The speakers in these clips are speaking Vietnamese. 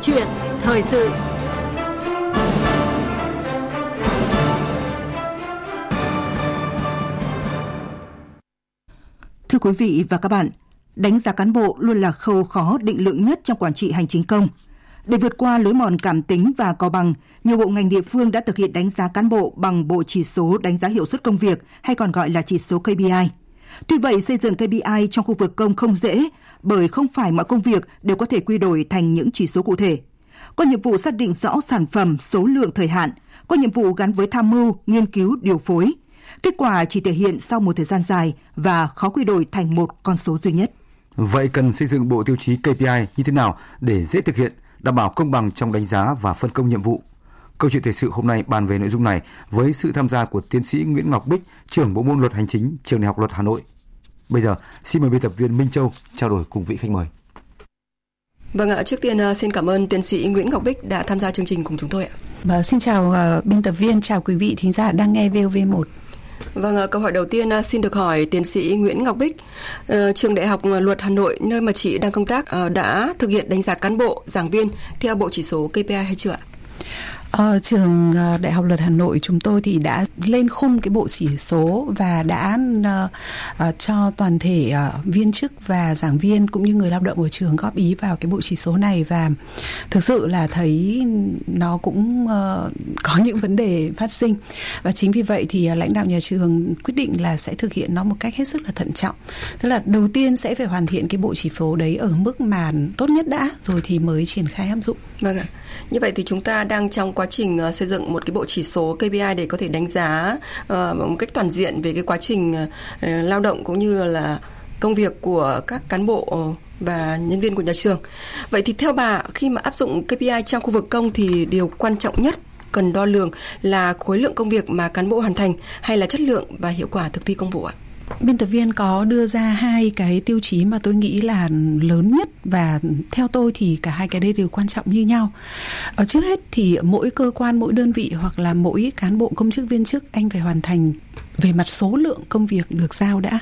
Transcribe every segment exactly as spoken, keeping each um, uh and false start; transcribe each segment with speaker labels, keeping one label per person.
Speaker 1: chuyện thời sự.
Speaker 2: Thưa quý vị và các bạn, đánh giá cán bộ luôn là khâu khó định lượng nhất trong quản trị hành chính công. Để vượt qua lối mòn cảm tính và co bằng, nhiều bộ ngành địa phương đã thực hiện đánh giá cán bộ bằng bộ chỉ số đánh giá hiệu suất công việc hay còn gọi là chỉ số K P I. Tuy vậy, xây dựng K P I trong khu vực công không dễ bởi không phải mọi công việc đều có thể quy đổi thành những chỉ số cụ thể. Có nhiệm vụ xác định rõ sản phẩm, số lượng, thời hạn, có nhiệm vụ gắn với tham mưu, nghiên cứu, điều phối. Kết quả chỉ thể hiện sau một thời gian dài và khó quy đổi thành một con số duy nhất.
Speaker 3: Vậy cần xây dựng bộ tiêu chí K P I như thế nào để dễ thực hiện, đảm bảo công bằng trong đánh giá và phân công nhiệm vụ? Câu chuyện thời sự hôm nay bàn về nội dung này với sự tham gia của tiến sĩ Nguyễn Ngọc Bích, trưởng bộ môn luật hành chính, Trường Đại học Luật Hà Nội. Bây giờ, xin mời biên tập viên Minh Châu trao đổi cùng vị khách mời.
Speaker 4: Vâng ạ, trước tiên xin cảm ơn tiến sĩ Nguyễn Ngọc Bích đã tham gia chương trình cùng chúng tôi ạ.
Speaker 5: Và xin chào uh, biên tập viên, chào quý vị thính giả đang nghe vê o vê một.
Speaker 4: Vâng, câu hỏi đầu tiên xin được hỏi tiến sĩ Nguyễn Ngọc Bích, uh, Trường Đại học Luật Hà Nội nơi mà chị đang công tác uh, đã thực hiện đánh giá cán bộ, giảng viên theo bộ chỉ số K P I hay chưa ạ?
Speaker 5: Ờ, trường Đại học Luật Hà Nội chúng tôi thì đã lên khung cái bộ chỉ số và đã uh, uh, cho toàn thể uh, viên chức và giảng viên cũng như người lao động ở trường góp ý vào cái bộ chỉ số này, và thực sự là thấy nó cũng uh, có những vấn đề phát sinh, và chính vì vậy thì uh, lãnh đạo nhà trường quyết định là sẽ thực hiện nó một cách hết sức là thận trọng. Tức là đầu tiên sẽ phải hoàn thiện cái bộ chỉ số đấy ở mức mà tốt nhất đã, rồi thì mới triển khai áp dụng.
Speaker 4: Vâng ạ. Như vậy thì chúng ta đang trong quá trình uh, xây dựng một cái bộ chỉ số K P I để có thể đánh giá uh, một cách toàn diện về cái quá trình uh, lao động cũng như là công việc của các cán bộ uh, và nhân viên của nhà trường. Vậy thì theo bà, khi mà áp dụng K P I trong khu vực công thì điều quan trọng nhất cần đo lường là khối lượng công việc mà cán bộ hoàn thành hay là chất lượng và hiệu quả thực thi công vụ ạ?
Speaker 5: Biên tập viên có đưa ra hai cái tiêu chí mà tôi nghĩ là lớn nhất, và theo tôi thì cả hai cái đây đều quan trọng như nhau. Ở trước hết thì mỗi cơ quan, mỗi đơn vị hoặc là mỗi cán bộ công chức viên chức anh phải hoàn thành về mặt số lượng công việc được giao đã,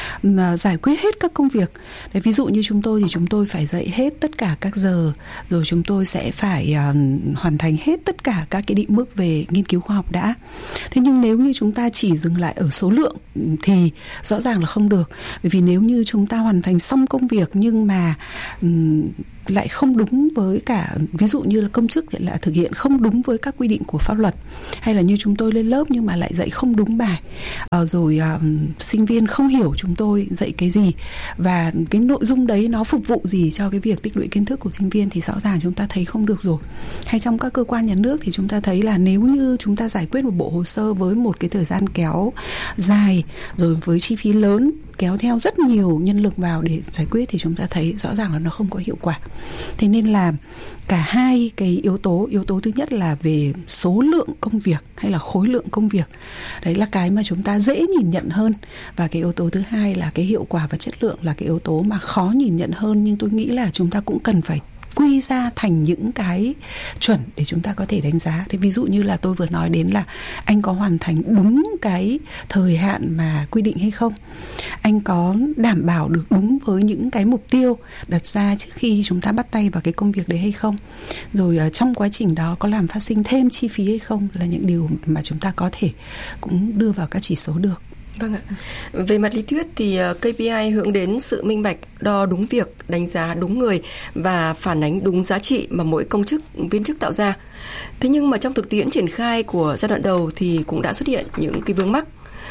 Speaker 5: mà giải quyết hết các công việc. Đấy, ví dụ như chúng tôi thì chúng tôi phải dạy hết tất cả các giờ, rồi chúng tôi sẽ phải uh, hoàn thành hết tất cả các cái định mức về nghiên cứu khoa học đã. Thế nhưng nếu như chúng ta chỉ dừng lại ở số lượng thì rõ ràng là không được, bởi vì nếu như chúng ta hoàn thành xong công việc nhưng mà um, lại không đúng với cả, ví dụ như là công chức lại thực hiện không đúng với các quy định của pháp luật, hay là như chúng tôi lên lớp nhưng mà lại dạy không đúng bài, à, rồi à, sinh viên không hiểu chúng tôi dạy cái gì và cái nội dung đấy nó phục vụ gì cho cái việc tích lũy kiến thức của sinh viên, thì rõ ràng chúng ta thấy không được rồi. Hay trong các cơ quan nhà nước thì chúng ta thấy là nếu như chúng ta giải quyết một bộ hồ sơ với một cái thời gian kéo dài, rồi với chi phí lớn, kéo theo rất nhiều nhân lực vào để giải quyết, thì chúng ta thấy rõ ràng là nó không có hiệu quả. Thế nên là cả hai cái yếu tố, yếu tố thứ nhất là về số lượng công việc hay là khối lượng công việc, đấy là cái mà chúng ta dễ nhìn nhận hơn, và cái yếu tố thứ hai là cái hiệu quả và chất lượng là cái yếu tố mà khó nhìn nhận hơn, nhưng tôi nghĩ là chúng ta cũng cần phải quy ra thành những cái chuẩn để chúng ta có thể đánh giá. Thế ví dụ như là tôi vừa nói đến là anh có hoàn thành đúng cái thời hạn mà quy định hay không, anh có đảm bảo được đúng với những cái mục tiêu đặt ra trước khi chúng ta bắt tay vào cái công việc đấy hay không, rồi uh, trong quá trình đó có làm phát sinh thêm chi phí hay không, là những điều mà chúng ta có thể cũng đưa vào các chỉ số được.
Speaker 4: Vâng ạ. Về mặt lý thuyết thì K P I hướng đến sự minh bạch, đo đúng việc, đánh giá đúng người và phản ánh đúng giá trị mà mỗi công chức, viên chức tạo ra. Thế nhưng mà trong thực tiễn triển khai của giai đoạn đầu thì cũng đã xuất hiện những cái vướng mắc.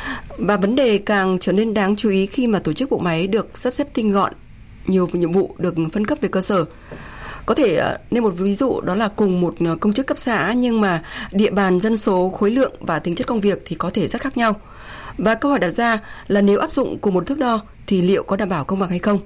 Speaker 4: Và vấn đề càng trở nên đáng chú ý khi mà tổ chức bộ máy được sắp xếp tinh gọn, nhiều nhiệm vụ được phân cấp về cơ sở. Có thể nêu một ví dụ, đó là cùng một công chức cấp xã nhưng mà địa bàn, dân số, khối lượng và tính chất công việc thì có thể rất khác nhau. Và câu hỏi đặt ra là nếu áp dụng cùng một thước đo thì liệu có đảm bảo công bằng hay không?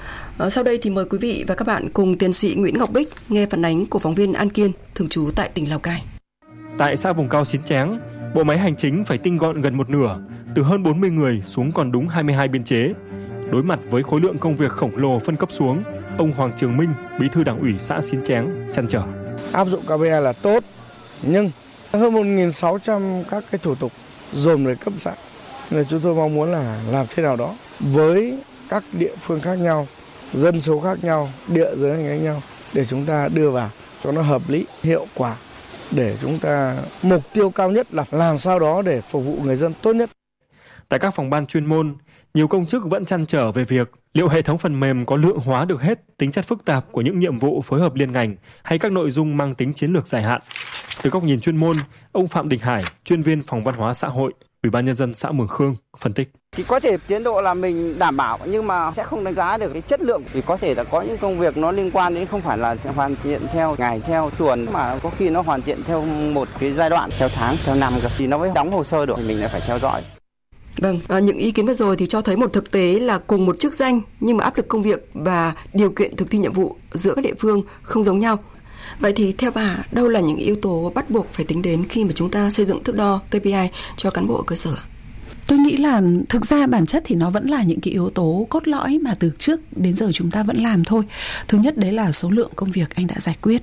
Speaker 4: À, sau đây thì mời quý vị và các bạn cùng tiến sĩ Nguyễn Ngọc Bích nghe phản ánh của phóng viên An Kiên, thường trú tại tỉnh Lào Cai.
Speaker 6: Tại xã vùng cao Xín Tráng, bộ máy hành chính phải tinh gọn gần một nửa, từ hơn bốn mươi người xuống còn đúng hai mươi hai biên chế. Đối mặt với khối lượng công việc khổng lồ phân cấp xuống, ông Hoàng Trường Minh, bí thư đảng ủy xã Xín Tráng trăn trở.
Speaker 7: Áp dụng K P I là tốt, nhưng hơn một nghìn sáu trăm các cái thủ tục dồn về cấp xã. Nên chúng tôi mong muốn là làm thế nào đó với các địa phương khác nhau, dân số khác nhau, địa giới khác nhau để chúng ta đưa vào cho nó hợp lý, hiệu quả, để chúng ta mục tiêu cao nhất là làm sao đó để phục vụ người dân tốt nhất.
Speaker 6: Tại các phòng ban chuyên môn, nhiều công chức vẫn trăn trở về việc liệu hệ thống phần mềm có lượng hóa được hết tính chất phức tạp của những nhiệm vụ phối hợp liên ngành hay các nội dung mang tính chiến lược dài hạn. Từ góc nhìn chuyên môn, ông Phạm Đình Hải, chuyên viên phòng văn hóa xã hội, Ủy ban nhân dân xã Mường Khương phân tích.
Speaker 1: Thì có thể tiến độ là mình đảm bảo nhưng mà sẽ không đánh giá được cái chất lượng, vì có thể là có những công việc nó liên quan đến không phải là hoàn thiện theo ngày, theo tuần, mà có khi nó hoàn thiện theo một cái giai đoạn, theo tháng, theo năm thì nó mới đóng hồ sơ được, thì mình lại phải theo dõi.
Speaker 4: Vâng, à, những ý kiến vừa rồi thì cho thấy một thực tế là cùng một chức danh nhưng mà áp lực công việc và điều kiện thực thi nhiệm vụ giữa các địa phương không giống nhau. Vậy thì theo bà, đâu là những yếu tố bắt buộc phải tính đến khi mà chúng ta xây dựng thước đo K P I cho cán bộ ở cơ sở?
Speaker 5: Tôi nghĩ là thực ra bản chất thì nó vẫn là những cái yếu tố cốt lõi mà từ trước đến giờ chúng ta vẫn làm thôi. Thứ nhất đấy là số lượng công việc anh đã giải quyết.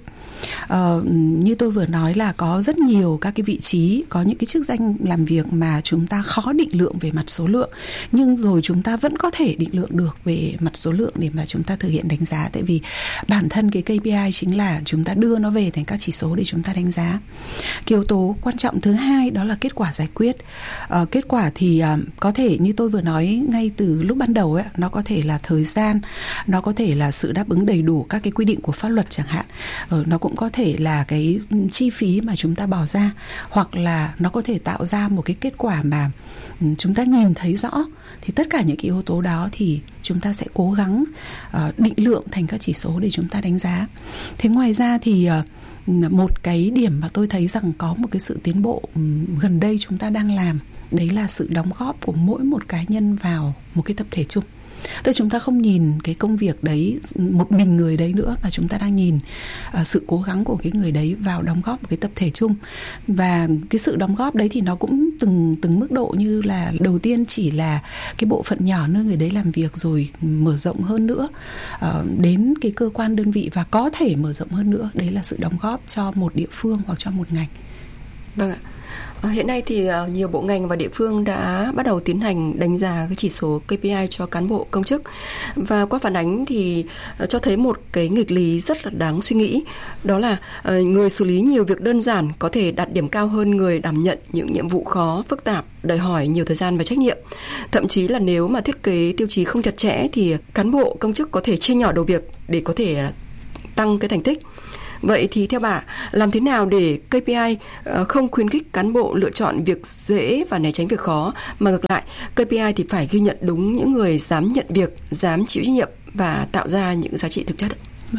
Speaker 5: Ờ, như tôi vừa nói là có rất nhiều các cái vị trí, có những cái chức danh làm việc mà chúng ta khó định lượng về mặt số lượng, nhưng rồi chúng ta vẫn có thể định lượng được về mặt số lượng để mà chúng ta thực hiện đánh giá. Tại vì bản thân cái K P I chính là chúng ta đưa nó về thành các chỉ số để chúng ta đánh giá. Cái yếu tố quan trọng thứ hai đó là kết quả giải quyết. Ờ, kết quả thì uh, có thể như tôi vừa nói ngay từ lúc ban đầu ấy, nó có thể là thời gian, nó có thể là sự đáp ứng đầy đủ các cái quy định của pháp luật chẳng hạn. Ờ, nó cũng có thể là cái chi phí mà chúng ta bỏ ra, hoặc là nó có thể tạo ra một cái kết quả mà chúng ta nhìn thấy rõ. Thì tất cả những cái yếu tố đó thì chúng ta sẽ cố gắng uh, định lượng thành các chỉ số để chúng ta đánh giá. Thế ngoài ra thì uh, một cái điểm mà tôi thấy rằng có một cái sự tiến bộ um, gần đây chúng ta đang làm, đấy là sự đóng góp của mỗi một cá nhân vào một cái tập thể chung. Tức chúng ta không nhìn cái công việc đấy một mình người đấy nữa, mà chúng ta đang nhìn uh, sự cố gắng của cái người đấy vào đóng góp một cái tập thể chung. Và cái sự đóng góp đấy thì nó cũng từng từng mức độ, như là đầu tiên chỉ là cái bộ phận nhỏ nơi người đấy làm việc, rồi mở rộng hơn nữa uh, đến cái cơ quan đơn vị, và có thể mở rộng hơn nữa, đấy là sự đóng góp cho một địa phương hoặc cho một ngành.
Speaker 4: Vâng ạ. Hiện nay thì nhiều bộ ngành và địa phương đã bắt đầu tiến hành đánh giá cái chỉ số K P I cho cán bộ công chức, và qua phản ánh thì cho thấy một cái nghịch lý rất là đáng suy nghĩ, đó là người xử lý nhiều việc đơn giản có thể đạt điểm cao hơn người đảm nhận những nhiệm vụ khó, phức tạp, đòi hỏi nhiều thời gian và trách nhiệm. Thậm chí là nếu mà thiết kế tiêu chí không chặt chẽ thì cán bộ công chức có thể chia nhỏ đầu việc để có thể tăng cái thành tích. Vậy thì theo bà, làm thế nào để K P I không khuyến khích cán bộ lựa chọn việc dễ và né tránh việc khó, mà ngược lại K P I thì phải ghi nhận đúng những người dám nhận việc, dám chịu trách nhiệm và tạo ra những giá trị thực chất?
Speaker 5: Vâng.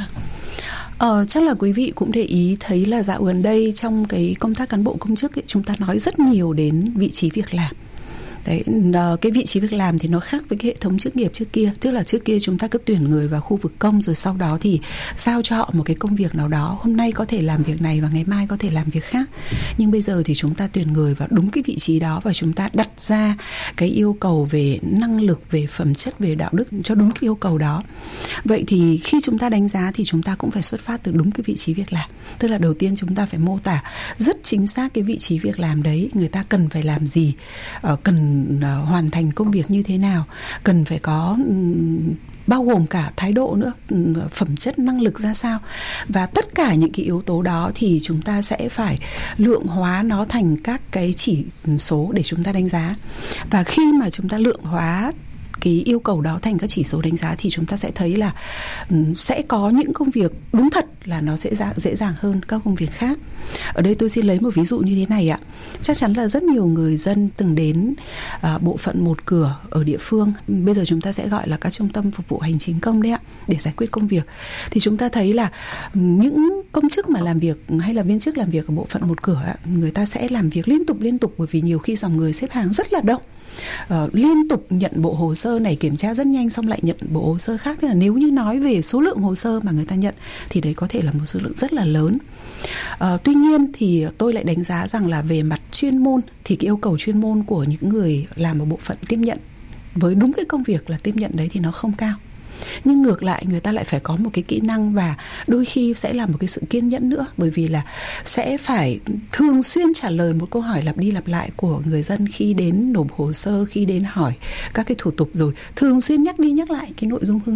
Speaker 5: Ờ, chắc là quý vị cũng để ý thấy là dạo gần đây trong cái công tác cán bộ công chức ấy, chúng ta nói rất nhiều đến vị trí việc làm. Đấy, cái vị trí việc làm thì nó khác với cái hệ thống chức nghiệp trước kia. Tức là trước kia chúng ta cứ tuyển người vào khu vực công, rồi sau đó thì giao cho họ một cái công việc nào đó. Hôm nay có thể làm việc này và ngày mai có thể làm việc khác. Nhưng bây giờ thì chúng ta tuyển người vào đúng cái vị trí đó, và chúng ta đặt ra cái yêu cầu về năng lực, về phẩm chất, về đạo đức cho đúng cái yêu cầu đó. Vậy thì khi chúng ta đánh giá thì chúng ta cũng phải xuất phát từ đúng cái vị trí việc làm. Tức là đầu tiên chúng ta phải mô tả rất chính xác cái vị trí việc làm đấy, người ta cần phải làm gì, cần hoàn thành công việc như thế nào, cần phải có bao gồm cả thái độ nữa, phẩm chất, năng lực ra sao. Và tất cả những cái yếu tố đó thì chúng ta sẽ phải lượng hóa nó thành các cái chỉ số để chúng ta đánh giá. Và khi mà chúng ta lượng hóa cái yêu cầu đó thành các chỉ số đánh giá thì chúng ta sẽ thấy là um, sẽ có những công việc đúng thật là nó sẽ dễ, dễ dàng hơn các công việc khác. Ở đây tôi xin lấy một ví dụ như thế này ạ. Chắc chắn là rất nhiều người dân từng đến uh, bộ phận một cửa ở địa phương, bây giờ chúng ta sẽ gọi là các trung tâm phục vụ hành chính công đấy ạ, để giải quyết công việc. Thì chúng ta thấy là um, những công chức mà làm việc hay là viên chức làm việc ở bộ phận một cửa ạ, người ta sẽ làm việc liên tục liên tục, bởi vì nhiều khi dòng người xếp hàng rất là đông. Uh, liên tục nhận bộ hồ sơ này, kiểm tra rất nhanh xong lại nhận bộ hồ sơ khác. Thế là nếu như nói về số lượng hồ sơ mà người ta nhận thì đấy có thể là một số lượng rất là lớn. uh, Tuy nhiên thì tôi lại đánh giá rằng là về mặt chuyên môn thì cái yêu cầu chuyên môn của những người làm ở bộ phận tiếp nhận với đúng cái công việc là tiếp nhận đấy thì nó không cao. Nhưng ngược lại người ta lại phải có một cái kỹ năng, và đôi khi sẽ là một cái sự kiên nhẫn nữa, bởi vì là sẽ phải thường xuyên trả lời một câu hỏi lặp đi lặp lại của người dân khi đến nộp hồ sơ, khi đến hỏi các cái thủ tục, rồi thường xuyên nhắc đi nhắc lại cái nội dung hướng dẫn.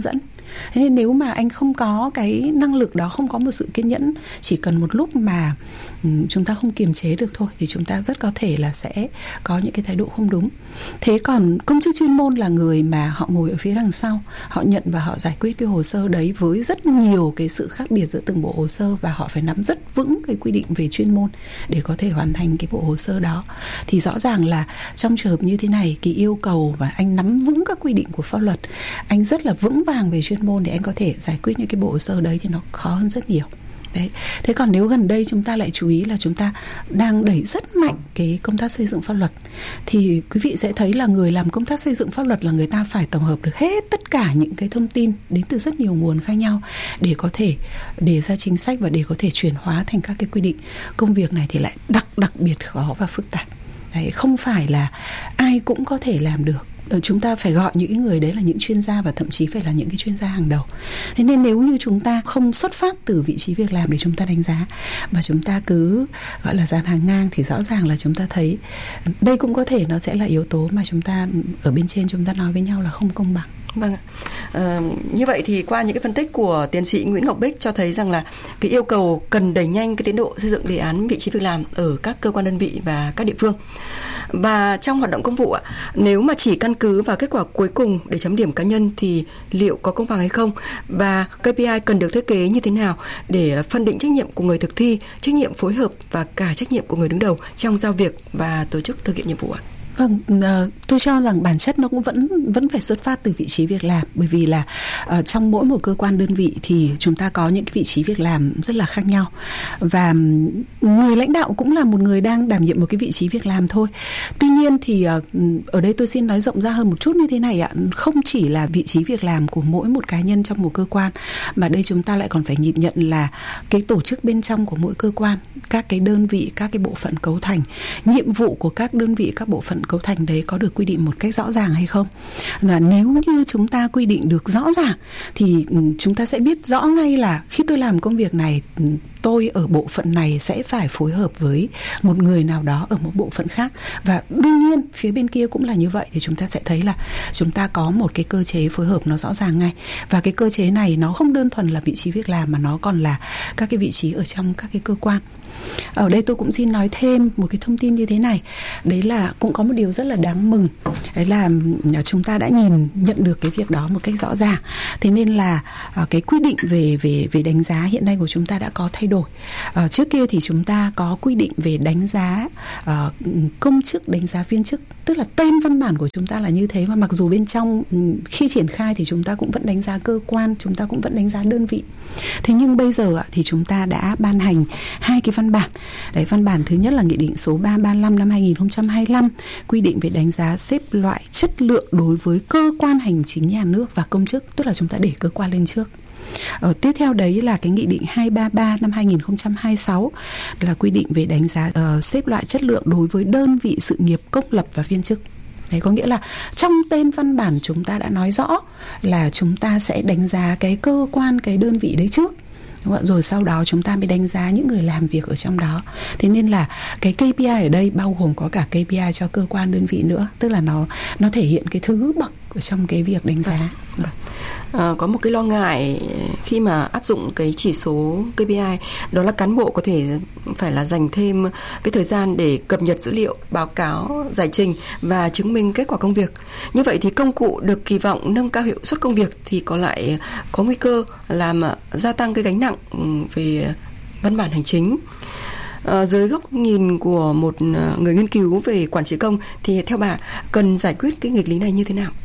Speaker 5: Thế nên nếu mà anh không có cái năng lực đó, không có một sự kiên nhẫn, chỉ cần một lúc mà um, chúng ta không kiềm chế được thôi, thì chúng ta rất có thể là sẽ có những cái thái độ không đúng. Thế còn công chức chuyên môn là người mà họ ngồi ở phía đằng sau, họ nhận và họ giải quyết cái hồ sơ đấy với rất nhiều cái sự khác biệt giữa từng bộ hồ sơ, và họ phải nắm rất vững cái quy định về chuyên môn để có thể hoàn thành cái bộ hồ sơ đó. Thì rõ ràng là trong trường hợp như thế này, cái yêu cầu và anh nắm vững các quy định của pháp luật, anh rất là vững vàng về chuyên môn để anh có thể giải quyết những cái bộ hồ sơ đấy thì nó khó hơn rất nhiều. Đấy. Thế còn nếu gần đây chúng ta lại chú ý là chúng ta đang đẩy rất mạnh cái công tác xây dựng pháp luật, thì quý vị sẽ thấy là người làm công tác xây dựng pháp luật là người ta phải tổng hợp được hết tất cả những cái thông tin đến từ rất nhiều nguồn khác nhau để có thể đề ra chính sách và để có thể chuyển hóa thành các cái quy định. Công việc này thì lại đặc đặc biệt khó và phức tạp. Đấy, không phải là ai cũng có thể làm được. Chúng ta phải gọi những người đấy là những chuyên gia, và thậm chí phải là những cái chuyên gia hàng đầu. Thế nên nếu như chúng ta không xuất phát từ vị trí việc làm để chúng ta đánh giá, mà chúng ta cứ gọi là dàn hàng ngang, thì rõ ràng là chúng ta thấy đây cũng có thể nó sẽ là yếu tố mà chúng ta ở bên trên chúng ta nói với nhau là không công bằng.
Speaker 4: Vâng ạ. À, như vậy thì qua những cái phân tích của tiến sĩ Nguyễn Ngọc Bích cho thấy rằng là cái yêu cầu cần đẩy nhanh cái tiến độ xây dựng đề án vị trí việc làm ở các cơ quan đơn vị và các địa phương. Và trong hoạt động công vụ ạ, nếu mà chỉ căn cứ vào kết quả cuối cùng để chấm điểm cá nhân thì liệu có công bằng hay không? Và ca pê i cần được thiết kế như thế nào để phân định trách nhiệm của người thực thi, trách nhiệm phối hợp và cả trách nhiệm của người đứng đầu trong giao việc và tổ chức thực hiện nhiệm vụ ạ?
Speaker 5: Vâng, tôi cho rằng bản chất nó cũng vẫn vẫn phải xuất phát từ vị trí việc làm, bởi vì là uh, trong mỗi một cơ quan đơn vị thì chúng ta có những cái vị trí việc làm rất là khác nhau, và người lãnh đạo cũng là một người đang đảm nhiệm một cái vị trí việc làm thôi. Tuy nhiên thì uh, ở đây tôi xin nói rộng ra hơn một chút như thế này ạ, không chỉ là vị trí việc làm của mỗi một cá nhân trong một cơ quan, mà đây chúng ta lại còn phải nhìn nhận là cái tổ chức bên trong của mỗi cơ quan, các cái đơn vị, các cái bộ phận cấu thành, nhiệm vụ của các đơn vị, các bộ phận cấu thành đấy có được quy định một cách rõ ràng hay không. Và nếu như chúng ta quy định được rõ ràng thì chúng ta sẽ biết rõ ngay là khi tôi làm công việc này, tôi ở bộ phận này sẽ phải phối hợp với một người nào đó ở một bộ phận khác, và đương nhiên phía bên kia cũng là như vậy, thì chúng ta sẽ thấy là chúng ta có một cái cơ chế phối hợp nó rõ ràng ngay. Và cái cơ chế này nó không đơn thuần là vị trí việc làm, mà nó còn là các cái vị trí ở trong các cái cơ quan. Ở đây tôi cũng xin nói thêm một cái thông tin như thế này, đấy là cũng có một điều rất là đáng mừng, đấy là chúng ta đã nhìn nhận được cái việc đó một cách rõ ràng. Thế nên là cái quy định về về về đánh giá hiện nay của chúng ta đã có thay đổi. À, trước kia thì chúng ta có quy định về đánh giá uh, công chức, đánh giá viên chức, tức là tên văn bản của chúng ta là như thế, mà mặc dù bên trong khi triển khai thì chúng ta cũng vẫn đánh giá cơ quan, chúng ta cũng vẫn đánh giá đơn vị. Thế nhưng bây giờ thì chúng ta đã ban hành hai cái văn bản. Đấy, văn bản thứ nhất là Nghị định số ba trăm ba mươi lăm năm hai nghìn không trăm hai mươi lăm quy định về đánh giá xếp loại chất lượng đối với cơ quan hành chính nhà nước và công chức, tức là chúng ta để cơ quan lên trước. Ở tiếp theo đấy là cái Nghị định hai trăm ba mươi ba năm hai nghìn không trăm hai mươi sáu là quy định về đánh giá uh, xếp loại chất lượng đối với đơn vị sự nghiệp công lập và viên chức. Đấy, có nghĩa là trong tên văn bản chúng ta đã nói rõ là chúng ta sẽ đánh giá cái cơ quan, cái đơn vị đấy trước, đúng không? Rồi sau đó chúng ta mới đánh giá những người làm việc ở trong đó. Thế nên là cái ca pê i ở đây bao gồm có cả ca pê i cho cơ quan đơn vị nữa, tức là nó nó thể hiện cái thứ bậc ở trong cái việc đánh giá.
Speaker 4: Vâng. À, có một cái lo ngại khi mà áp dụng cái chỉ số ca pê i, đó là cán bộ có thể phải là dành thêm cái thời gian để cập nhật dữ liệu, báo cáo, giải trình và chứng minh kết quả công việc. Như vậy thì công cụ được kỳ vọng nâng cao hiệu suất công việc thì có lại có nguy cơ làm gia tăng cái gánh nặng về văn bản hành chính. À, dưới góc nhìn của một người nghiên cứu về quản trị công thì theo bà cần giải quyết cái nghịch lý này như thế nào?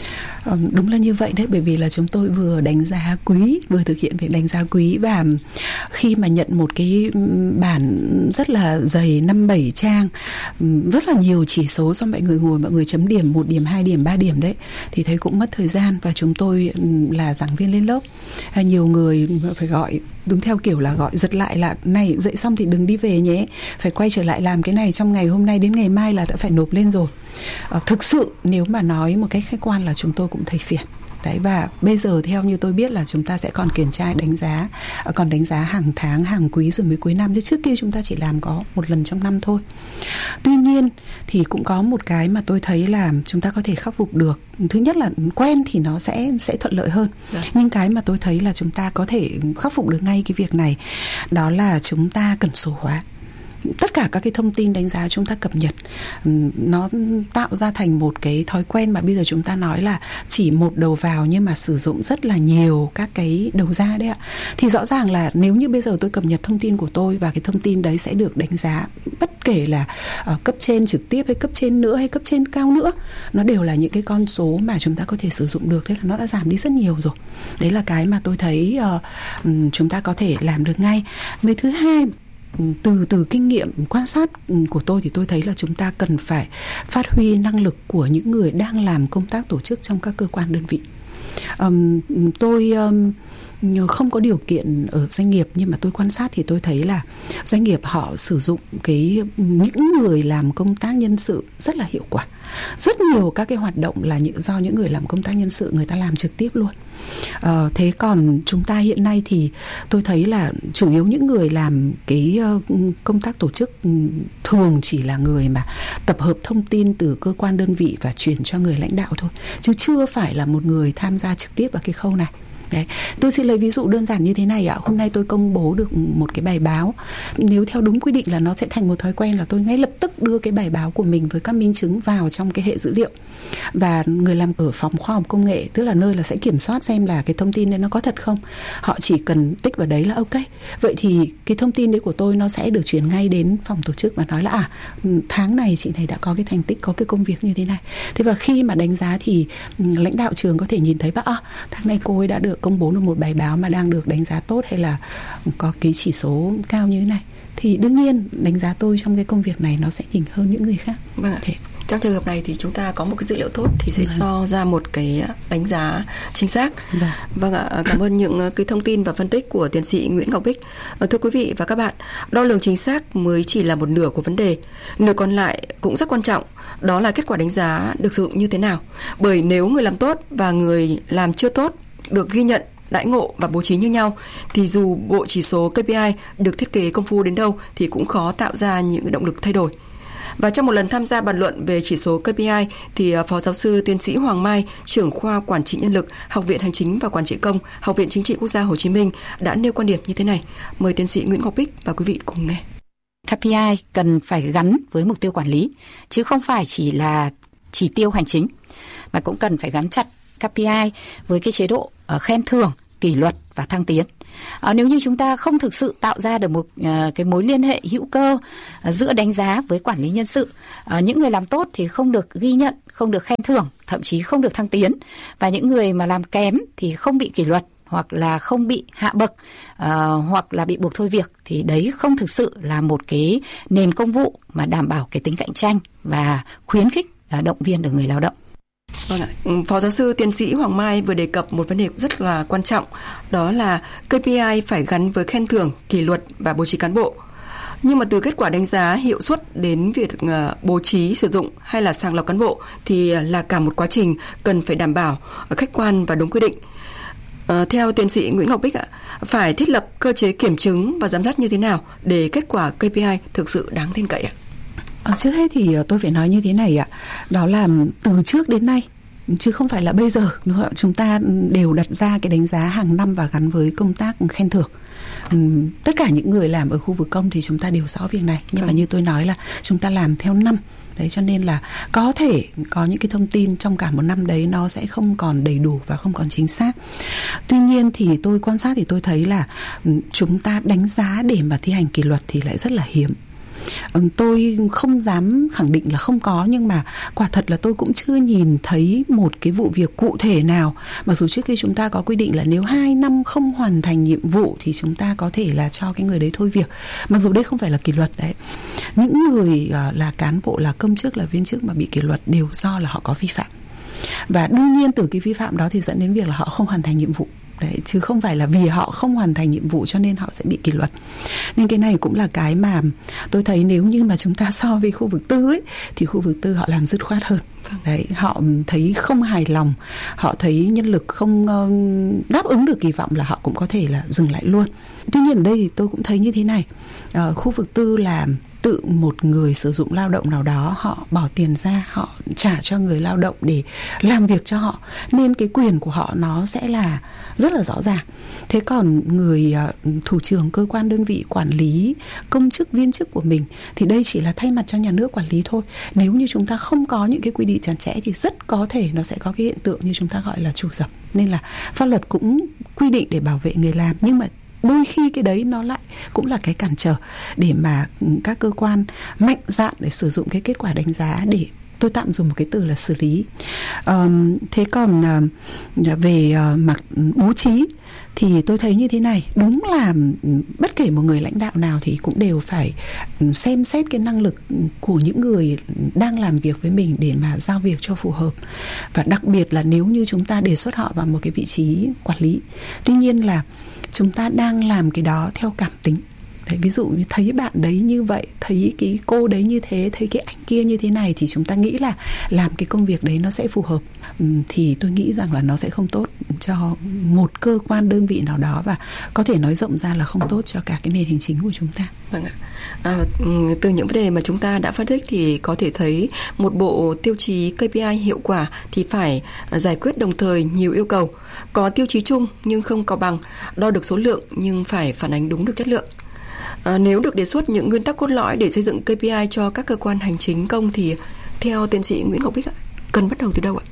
Speaker 5: Đúng là như vậy đấy, bởi vì là chúng tôi vừa đánh giá quý, vừa thực hiện việc đánh giá quý, và khi mà nhận một cái bản rất là dày năm bảy trang, rất là nhiều chỉ số do mọi người ngồi mọi người chấm điểm một điểm, hai điểm, ba điểm đấy, thì thấy cũng mất thời gian. Và chúng tôi là giảng viên lên lớp, nhiều người phải gọi đúng theo kiểu là gọi giật lại là này, dậy xong thì đừng đi về nhé, phải quay trở lại làm cái này trong ngày hôm nay đến ngày mai là đã phải nộp lên rồi. À, thực sự nếu mà nói một cách khách quan là chúng tôi cũng thấy phiền. Đấy, và bây giờ theo như tôi biết là chúng ta sẽ còn kiểm tra đánh giá, còn đánh giá hàng tháng, hàng quý rồi mới cuối năm, chứ trước kia chúng ta chỉ làm có một lần trong năm thôi. Tuy nhiên thì cũng có một cái mà tôi thấy là chúng ta có thể khắc phục được. Thứ nhất là quen thì nó sẽ sẽ thuận lợi hơn. Được. Nhưng cái mà tôi thấy là chúng ta có thể khắc phục được ngay cái việc này, đó là chúng ta cần số hóa tất cả các cái thông tin đánh giá chúng ta cập nhật. Nó tạo ra thành một cái thói quen mà bây giờ chúng ta nói là chỉ một đầu vào nhưng mà sử dụng rất là nhiều các cái đầu ra đấy ạ. Thì rõ ràng là nếu như bây giờ tôi cập nhật thông tin của tôi và cái thông tin đấy sẽ được đánh giá, bất kể là uh, cấp trên trực tiếp hay cấp trên nữa hay cấp trên cao nữa, nó đều là những cái con số mà chúng ta có thể sử dụng được. Thế là nó đã giảm đi rất nhiều rồi. Đấy là cái mà tôi thấy uh, chúng ta có thể làm được ngay. Với thứ hai, từ từ kinh nghiệm quan sát của tôi thì tôi thấy là chúng ta cần phải phát huy năng lực của những người đang làm công tác tổ chức trong các cơ quan đơn vị. Um, tôi um, không có điều kiện ở doanh nghiệp, nhưng mà tôi quan sát thì tôi thấy là doanh nghiệp họ sử dụng cái những người làm công tác nhân sự rất là hiệu quả. Rất nhiều các cái hoạt động là những, do những người làm công tác nhân sự người ta làm trực tiếp luôn. Ờ, thế còn chúng ta hiện nay thì tôi thấy là chủ yếu những người làm cái uh, công tác tổ chức thường chỉ là người mà tập hợp thông tin từ cơ quan đơn vị và chuyển cho người lãnh đạo thôi, chứ chưa phải là một người tham gia trực tiếp vào cái khâu này. Đấy. Tôi xin lấy ví dụ đơn giản như thế này ạ. Hôm nay tôi công bố được một cái bài báo. Nếu theo đúng quy định là nó sẽ thành một thói quen là tôi ngay lập tức đưa cái bài báo của mình với các minh chứng vào trong cái hệ dữ liệu. Và người làm ở phòng khoa học công nghệ, tức là nơi là sẽ kiểm soát xem là cái thông tin đấy nó có thật không, họ chỉ cần tích vào đấy là ok. Vậy thì cái thông tin đấy của tôi nó sẽ được chuyển ngay đến phòng tổ chức và nói là à, tháng này chị này đã có cái thành tích, có cái công việc như thế này. Thế và khi mà đánh giá thì lãnh đạo trường có thể nhìn thấy và à, tháng này cô ấy đã được công bố được một bài báo mà đang được đánh giá tốt hay là có cái chỉ số cao như thế này, thì đương nhiên đánh giá tôi trong cái công việc này nó sẽ nhỉnh hơn những người khác.
Speaker 4: Vâng ạ. Trong trường hợp này thì chúng ta có một cái dữ liệu tốt thì sẽ vâng. so ra một cái đánh giá chính xác. Vâng. Vâng ạ, cảm ơn những cái thông tin và phân tích của tiến sĩ Nguyễn Ngọc Bích. Thưa quý vị và các bạn, đo lường chính xác mới chỉ là một nửa của vấn đề, nửa còn lại cũng rất quan trọng. Đó là kết quả đánh giá được sử dụng như thế nào. Bởi nếu người làm tốt và người làm chưa tốt được ghi nhận, đãi ngộ và bố trí như nhau, thì dù bộ chỉ số K P I được thiết kế công phu đến đâu thì cũng khó tạo ra những động lực thay đổi. Và trong một lần tham gia bàn luận về chỉ số K P I thì Phó Giáo sư Tiến sĩ Hoàng Mai, trưởng khoa Quản trị Nhân lực, Học viện Hành chính và Quản trị Công, Học viện Chính trị Quốc gia Hồ Chí Minh đã nêu quan điểm như thế này. Mời tiến sĩ Nguyễn Ngọc Bích và quý vị cùng nghe.
Speaker 8: K P I cần phải gắn với mục tiêu quản lý, chứ không phải chỉ là chỉ tiêu hành chính, mà cũng cần phải gắn chặt K P I với cái chế độ uh, khen thưởng, kỷ luật và thăng tiến. Uh, nếu như chúng ta không thực sự tạo ra được một uh, cái mối liên hệ hữu cơ uh, giữa đánh giá với quản lý nhân sự, uh, những người làm tốt thì không được ghi nhận, không được khen thưởng, thậm chí không được thăng tiến, và những người mà làm kém thì không bị kỷ luật hoặc là không bị hạ bậc uh, hoặc là bị buộc thôi việc, thì đấy không thực sự là một cái nền công vụ mà đảm bảo cái tính cạnh tranh và khuyến khích uh, động viên được người lao động.
Speaker 4: Vâng ạ. Phó giáo sư tiến sĩ Hoàng Mai vừa đề cập một vấn đề rất là quan trọng, đó là K P I phải gắn với khen thưởng, kỷ luật và bố trí cán bộ. Nhưng mà từ kết quả đánh giá hiệu suất đến việc bố trí, sử dụng hay là sàng lọc cán bộ thì là cả một quá trình cần phải đảm bảo khách quan và đúng quy định. À, theo tiến sĩ Nguyễn Ngọc Bích ạ, phải thiết lập cơ chế kiểm chứng và giám sát như thế nào để kết quả K P I thực sự đáng tin cậy ạ?
Speaker 5: À, trước hết thì tôi phải nói như thế này ạ, đó là từ trước đến nay, chứ không phải là bây giờ, chúng ta đều đặt ra cái đánh giá hàng năm và gắn với công tác khen thưởng. Uhm, tất cả những người làm ở khu vực công thì chúng ta đều rõ việc này, nhưng ừ. mà như tôi nói là chúng ta làm theo năm. Đấy, cho nên là có thể có những cái thông tin trong cả một năm đấy nó sẽ không còn đầy đủ và không còn chính xác. Tuy nhiên thì tôi quan sát thì tôi thấy là chúng ta đánh giá để mà thi hành kỷ luật thì lại rất là hiếm. Tôi không dám khẳng định là không có, nhưng mà quả thật là tôi cũng chưa nhìn thấy một cái vụ việc cụ thể nào. Mặc dù trước khi chúng ta có quy định là nếu hai năm không hoàn thành nhiệm vụ thì chúng ta có thể là cho cái người đấy thôi việc. Mặc dù đây không phải là kỷ luật đấy. Những người là cán bộ, là công chức, là viên chức mà bị kỷ luật đều do là họ có vi phạm. Và đương nhiên từ cái vi phạm đó thì dẫn đến việc là họ không hoàn thành nhiệm vụ. Đấy, chứ không phải là vì họ không hoàn thành nhiệm vụ cho nên họ sẽ bị kỷ luật. Nên cái này cũng là cái mà tôi thấy nếu như mà chúng ta so với khu vực tư ấy, thì khu vực tư họ làm dứt khoát hơn. Đấy, họ thấy không hài lòng, họ thấy nhân lực không uh, đáp ứng được kỳ vọng là họ cũng có thể là dừng lại luôn. Tuy nhiên ở đây thì tôi cũng thấy như thế này, uh, khu vực tư là tự một người sử dụng lao động nào đó họ bỏ tiền ra, họ trả cho người lao động để làm việc cho họ, nên cái quyền của họ nó sẽ là rất là rõ ràng. Thế còn người uh, thủ trưởng cơ quan đơn vị quản lý công chức viên chức của mình thì đây chỉ là thay mặt cho nhà nước quản lý thôi. Nếu như chúng ta không có những cái quy định chặt chẽ thì rất có thể nó sẽ có cái hiện tượng như chúng ta gọi là chủ dập. Nên là pháp luật cũng quy định để bảo vệ người làm, nhưng mà đôi khi cái đấy nó lại cũng là cái cản trở để mà các cơ quan mạnh dạn để sử dụng cái kết quả đánh giá để, tôi tạm dùng một cái từ là xử lý. Um, thế còn uh, về uh, mặt bố trí thì tôi thấy như thế này, đúng là bất kể một người lãnh đạo nào thì cũng đều phải xem xét cái năng lực của những người đang làm việc với mình để mà giao việc cho phù hợp. Và đặc biệt là nếu như chúng ta đề xuất họ vào một cái vị trí quản lý, tuy nhiên là chúng ta đang làm cái đó theo cảm tính. Đấy, ví dụ như thấy bạn đấy như vậy, thấy cái cô đấy như thế, thấy cái anh kia như thế này thì chúng ta nghĩ là làm cái công việc đấy nó sẽ phù hợp, ừ, thì tôi nghĩ rằng là nó sẽ không tốt cho một cơ quan đơn vị nào đó, và có thể nói rộng ra là không tốt cho cả cái nền hành chính của chúng ta.
Speaker 4: Vâng ạ. À, từ những vấn đề mà chúng ta đã phân tích thì có thể thấy một bộ tiêu chí ca pê i hiệu quả thì phải giải quyết đồng thời nhiều yêu cầu. Có tiêu chí chung nhưng không cao bằng, đo được số lượng nhưng phải phản ánh đúng được chất lượng. À, nếu được đề xuất những nguyên tắc cốt lõi để xây dựng ca pê i cho các cơ quan hành chính công thì theo tiến sĩ Nguyễn Ngọc Bích ạ, cần bắt đầu từ đâu ạ?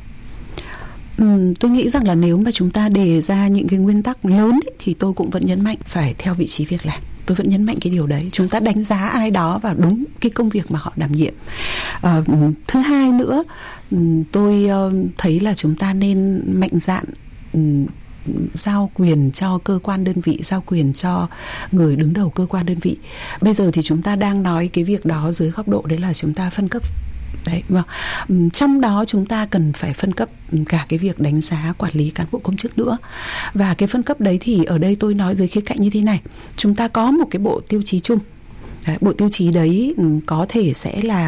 Speaker 5: Ừ, tôi nghĩ rằng là nếu mà chúng ta đề ra những cái nguyên tắc lớn ấy, thì tôi cũng vẫn nhấn mạnh phải theo vị trí việc làm. Tôi vẫn nhấn mạnh cái điều đấy. Chúng ta đánh giá ai đó vào đúng cái công việc mà họ đảm nhiệm. À, thứ hai nữa, tôi thấy là chúng ta nên mạnh dạn giao quyền cho cơ quan đơn vị, giao quyền cho người đứng đầu cơ quan đơn vị. Bây giờ thì chúng ta đang nói cái việc đó dưới góc độ đấy là chúng ta phân cấp. Đấy, vâng. Trong đó chúng ta cần phải phân cấp cả cái việc đánh giá quản lý cán bộ công chức nữa. Và cái phân cấp đấy thì ở đây tôi nói dưới khía cạnh như thế này. Chúng ta có một cái bộ tiêu chí chung. Đấy, bộ tiêu chí đấy có thể sẽ là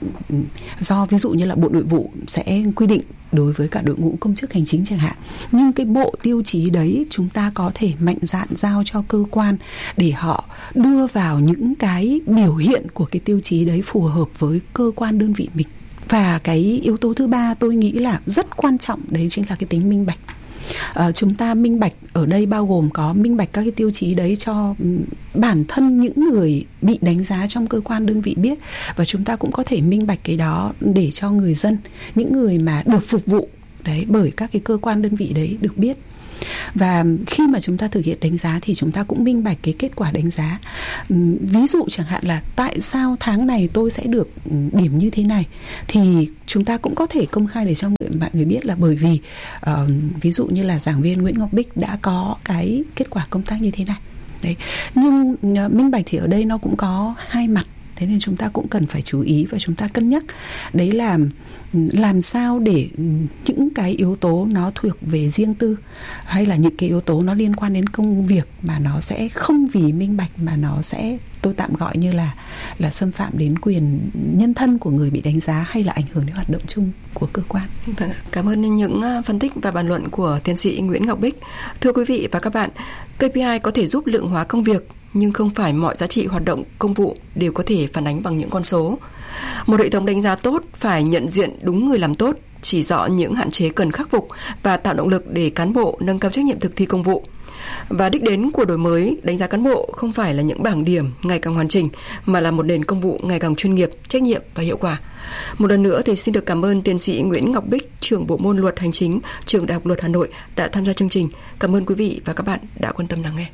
Speaker 5: do ví dụ như là Bộ Nội vụ sẽ quy định đối với cả đội ngũ công chức hành chính chẳng hạn. Nhưng cái bộ tiêu chí đấy chúng ta có thể mạnh dạn giao cho cơ quan để họ đưa vào những cái biểu hiện của cái tiêu chí đấy phù hợp với cơ quan đơn vị mình. Và cái yếu tố thứ ba tôi nghĩ là rất quan trọng, đấy chính là cái tính minh bạch. À, chúng ta minh bạch ở đây bao gồm có minh bạch các cái tiêu chí đấy cho bản thân những người bị đánh giá trong cơ quan đơn vị biết, và chúng ta cũng có thể minh bạch cái đó để cho người dân, những người mà được phục vụ đấy bởi các cái cơ quan đơn vị đấy được biết. Và khi mà chúng ta thực hiện đánh giá thì chúng ta cũng minh bạch cái kết quả đánh giá. Ví dụ chẳng hạn là tại sao tháng này tôi sẽ được điểm như thế này, thì chúng ta cũng có thể công khai để cho người, mọi người biết là bởi vì uh, ví dụ như là giảng viên Nguyễn Ngọc Bích đã có cái kết quả công tác như thế này. Đấy. Nhưng uh, minh bạch thì ở đây nó cũng có hai mặt. Thế nên chúng ta cũng cần phải chú ý và chúng ta cân nhắc. Đấy là làm sao để những cái yếu tố nó thuộc về riêng tư hay là những cái yếu tố nó liên quan đến công việc mà nó sẽ không vì minh bạch mà nó sẽ, tôi tạm gọi như là là xâm phạm đến quyền nhân thân của người bị đánh giá hay là ảnh hưởng đến hoạt động chung của cơ quan.
Speaker 4: Vâng, cảm ơn những phân tích và bàn luận của tiến sĩ Nguyễn Ngọc Bích. Thưa quý vị và các bạn, ca pê i có thể giúp lượng hóa công việc, nhưng không phải mọi giá trị hoạt động công vụ đều có thể phản ánh bằng những con số. Một hệ thống đánh giá tốt phải nhận diện đúng người làm tốt, chỉ rõ những hạn chế cần khắc phục và tạo động lực để cán bộ nâng cao trách nhiệm thực thi công vụ. Và đích đến của đổi mới đánh giá cán bộ không phải là những bảng điểm ngày càng hoàn chỉnh, mà là một nền công vụ ngày càng chuyên nghiệp, trách nhiệm và hiệu quả. Một lần nữa thì xin được cảm ơn tiến sĩ Nguyễn Ngọc Bích, trưởng bộ môn luật hành chính, trường Đại học Luật Hà Nội đã tham gia chương trình. Cảm ơn quý vị và các bạn đã quan tâm lắng nghe.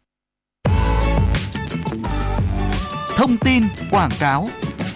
Speaker 9: Thông tin quảng cáo.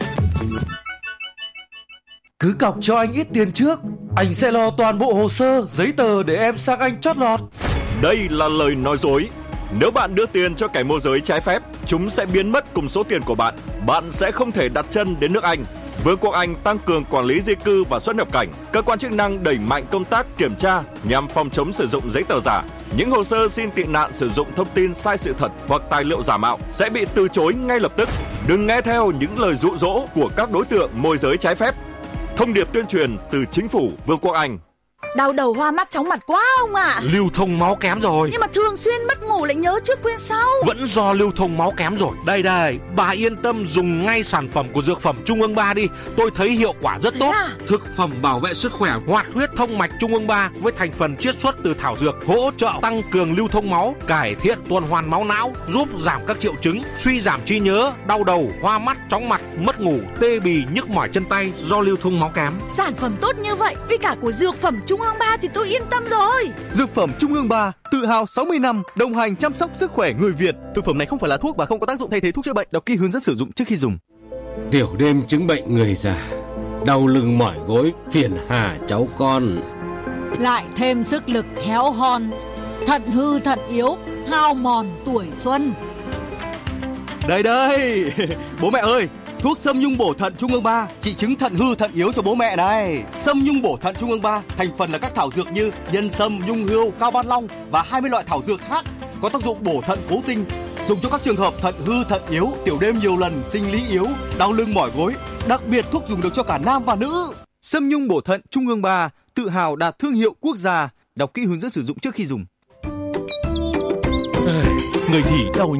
Speaker 10: Cứ cọc cho anh ít tiền trước, anh sẽ lo toàn bộ hồ sơ, giấy tờ để em sang Anh chót lọt.
Speaker 11: Đây là lời nói dối. Nếu bạn đưa tiền cho kẻ môi giới trái phép, chúng sẽ biến mất cùng số tiền của bạn. Bạn sẽ không thể đặt chân đến nước Anh. Vương quốc Anh tăng cường quản lý di cư và xuất nhập cảnh. Cơ quan chức năng đẩy mạnh công tác kiểm tra nhằm phòng chống sử dụng giấy tờ giả. Những hồ sơ xin tị nạn sử dụng thông tin sai sự thật hoặc tài liệu giả mạo sẽ bị từ chối ngay lập tức. Đừng nghe theo những lời dụ dỗ của các đối tượng môi giới trái phép. Thông điệp tuyên truyền từ Chính phủ Vương quốc Anh.
Speaker 12: Đau đầu, hoa mắt, chóng mặt quá ông ạ. À.
Speaker 13: Lưu thông máu kém rồi.
Speaker 12: Nhưng mà thường xuyên mất ngủ lại nhớ trước quên sau.
Speaker 13: Vẫn do lưu thông máu kém rồi. Đây đây, bà yên tâm dùng ngay sản phẩm của Dược phẩm Trung ương ba đi. Tôi thấy hiệu quả rất tốt.
Speaker 12: À?
Speaker 13: Thực phẩm bảo vệ sức khỏe hoạt huyết thông mạch Trung ương ba với thành phần chiết xuất từ thảo dược, hỗ trợ tăng cường lưu thông máu, cải thiện tuần hoàn máu não, giúp giảm các triệu chứng suy giảm trí nhớ, đau đầu, hoa mắt, chóng mặt, mất ngủ, tê bì, nhức mỏi chân tay do lưu thông máu kém.
Speaker 12: Sản phẩm tốt như vậy với cả của Dược phẩm Trung ương ba thì tôi yên tâm rồi.
Speaker 14: Dược phẩm Trung ương ba tự hào sáu mươi năm đồng hành chăm sóc sức khỏe người Việt. Thực phẩm này không phải là thuốc và không có tác dụng thay thế thuốc chữa bệnh. Đọc kỹ hướng dẫn sử dụng trước khi dùng.
Speaker 15: Tiểu đêm chứng bệnh người già, đau lưng mỏi gối phiền hà cháu con.
Speaker 16: Lại thêm sức lực héo hon, thận hư thận yếu, hao mòn tuổi xuân.
Speaker 14: Đây đây, bố mẹ ơi, thuốc Sâm Nhung bổ thận Trung ương ba trị chứng thận hư thận yếu cho bố mẹ này. Sâm Nhung bổ thận Trung ương ba thành phần là các thảo dược như nhân sâm, nhung hươu, cao ban long và hai mươi loại thảo dược khác có tác dụng bổ thận cố tinh, dùng cho các trường hợp thận hư thận yếu, tiểu đêm nhiều lần, sinh lý yếu, đau lưng mỏi gối. Đặc biệt thuốc dùng được cho cả nam và nữ. Sâm Nhung bổ thận Trung ương ba tự hào đạt thương hiệu quốc gia. Đọc kỹ hướng dẫn sử dụng trước khi dùng.
Speaker 10: Người thì đau